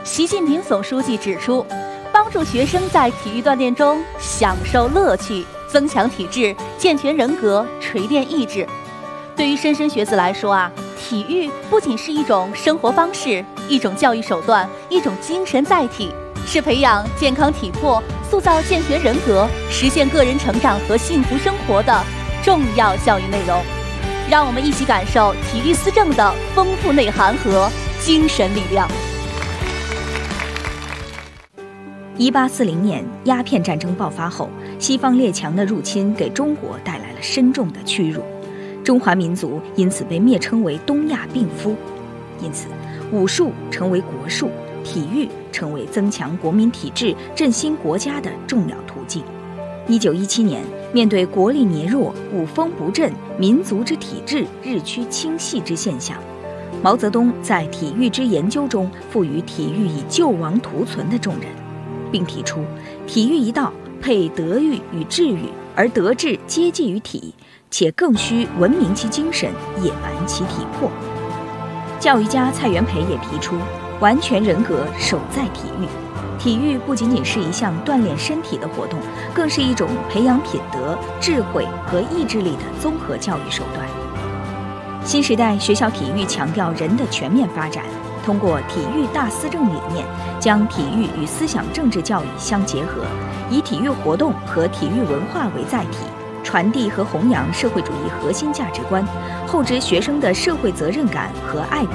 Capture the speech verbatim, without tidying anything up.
习近平总书记指出，帮助学生在体育锻炼中享受乐趣，增强体质，健全人格，锤炼意志。对于莘莘学子来说啊，体育不仅是一种生活方式，一种教育手段，一种精神载体，是培养健康体魄、塑造健全人格、实现个人成长和幸福生活的重要教育内容。让我们一起感受体育思政的丰富内涵和精神力量。 一八四零年，鸦片战争爆发后，西方列强的入侵给中国带来了深重的屈辱，中华民族因此被蔑称为东亚病夫。因此，武术成为国术，体育成为增强国民体质、振兴国家的重要途径。一九一七年，面对国力羸弱、武风不振、民族之体质日趋倾细之现象，毛泽东在体育之研究中赋予体育以救亡图存的重任，并提出体育一道配德育与智育，而德智皆继于体，且更需文明其精神，野蛮其体魄。教育家蔡元培也提出完全人格守在体育，体育不仅仅是一项锻炼身体的活动，更是一种培养品德、智慧和意志力的综合教育手段。新时代学校体育强调人的全面发展，通过体育大思政理念，将体育与思想政治教育相结合，以体育活动和体育文化为载体，传递和弘扬社会主义核心价值观，厚植学生的社会责任感和爱国